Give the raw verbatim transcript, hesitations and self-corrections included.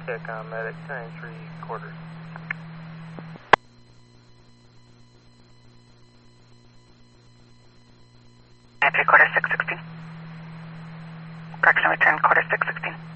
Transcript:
Check on medic, ten three quarters. nine three quarter six sixteen. Correction return quarter six sixteen.